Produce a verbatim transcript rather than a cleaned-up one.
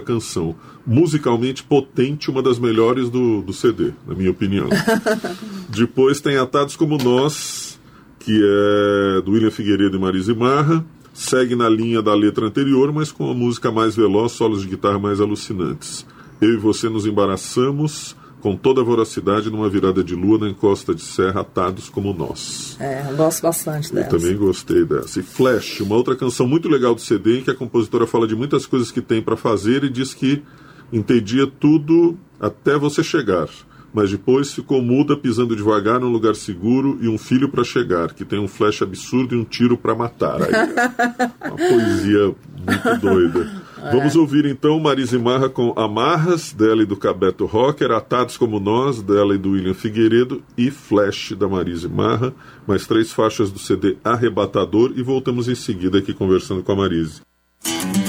canção. Musicalmente potente, uma das melhores do, do C D, na minha opinião. Depois tem Atados Como Nós, que é do William Figueiredo e Marise Marra. Segue na linha da letra anterior, mas com a música mais veloz, solos de guitarra mais alucinantes. Eu e Você Nos Embaraçamos, com toda a voracidade, numa virada de lua na encosta de serra, Atados Como Nós. É, eu gosto bastante dessa. Eu também gostei dessa. E Flash, uma outra canção muito legal do C D, em que a compositora fala de muitas coisas que tem para fazer e diz que entendia tudo até você chegar. Mas depois ficou muda, pisando devagar num lugar seguro e um filho para chegar, que tem um flash absurdo e um tiro para matar. Aí, uma poesia muito doida. É. Vamos ouvir então Marise Marra com Amarras, dela e do Cabeto Rocker, Atados Como Nós, dela e do William Figueiredo, e Flash, da Marise Marra, mais três faixas do C D Arrebatador, e voltamos em seguida aqui conversando com a Marise.